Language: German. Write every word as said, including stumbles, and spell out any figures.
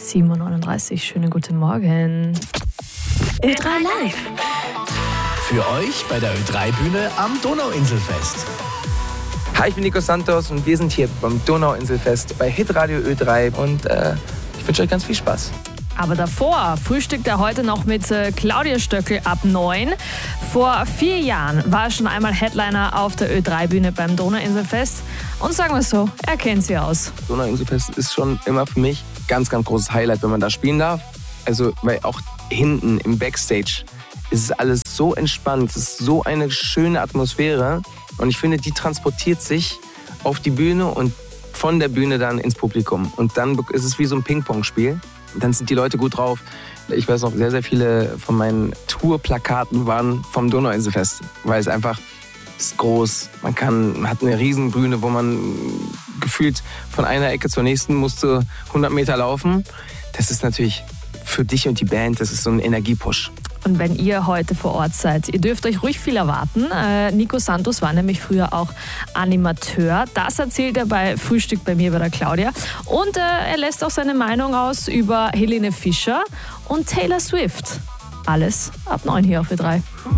sieben Uhr neununddreißig. Schönen guten Morgen. Ö drei Live. Für euch bei der Ö drei Bühne am Donauinselfest. Hi, ich bin Nico Santos und wir sind hier beim Donauinselfest bei Hitradio Ö drei und äh, ich wünsche euch ganz viel Spaß. Aber davor frühstückt er heute noch mit äh, Claudia Stöckel ab neun. Vor vier Jahren war er schon einmal Headliner auf der Ö drei Bühne beim Donauinselfest. Und sagen wir es so, er kennt sie aus. Donauinselfest ist schon immer für mich ganz, ganz großes Highlight, wenn man da spielen darf. Also, weil auch hinten im Backstage ist es alles so entspannt, es ist so eine schöne Atmosphäre. Und ich finde, die transportiert sich auf die Bühne und von der Bühne dann ins Publikum. Und dann ist es wie so ein Ping-Pong-Spiel. Dann sind die Leute gut drauf. Ich weiß noch, sehr, sehr viele von meinen Tourplakaten waren vom Donauinselfest, weil es einfach ist groß. Man kann, man hat eine riesen Bühne, wo man gefühlt von einer Ecke zur nächsten musste hundert Meter laufen. Das ist natürlich für dich und die Band, das ist so ein Energiepush. Und wenn ihr heute vor Ort seid, ihr dürft euch ruhig viel erwarten. Äh, Nico Santos war nämlich früher auch Animateur. Das erzählt er bei Frühstück bei mir bei der Claudia. Und äh, er lässt auch seine Meinung aus über Helene Fischer und Taylor Swift. Alles ab neun hier auf Ö drei.